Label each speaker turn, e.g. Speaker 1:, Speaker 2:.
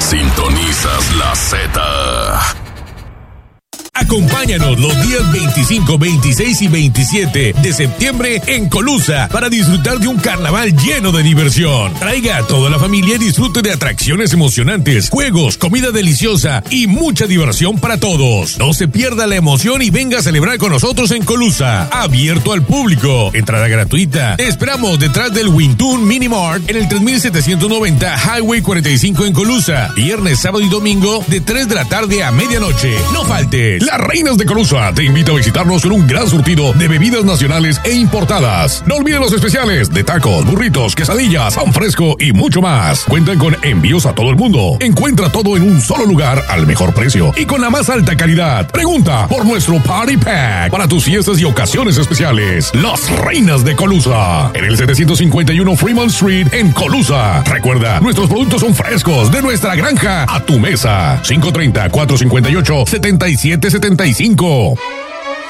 Speaker 1: Sintonizas la Z.
Speaker 2: Acompáñanos los días 25, 26 y 27 de septiembre en Colusa para disfrutar de un carnaval lleno de diversión. Traiga a toda la familia y disfrute de atracciones emocionantes, juegos, comida deliciosa y mucha diversión para todos. No se pierda la emoción y venga a celebrar con nosotros en Colusa. Abierto al público. Entrada gratuita. Te esperamos detrás del Wintun Mini Mart en el 3790 Highway 45 en Colusa. Viernes, sábado y domingo de 3 de la tarde a medianoche. No faltes. Las Reinas de Colusa te invita a visitarnos con un gran surtido de bebidas nacionales e importadas. No olviden los especiales de tacos, burritos, quesadillas, pan fresco y mucho más. Cuentan con envíos a todo el mundo. Encuentra todo en un solo lugar al mejor precio y con la más alta calidad. Pregunta por nuestro Party Pack para tus fiestas y ocasiones especiales. Las Reinas de Colusa en el 751 Fremont Street en Colusa. Recuerda, nuestros productos son frescos de nuestra granja a tu mesa. 530-458-7775.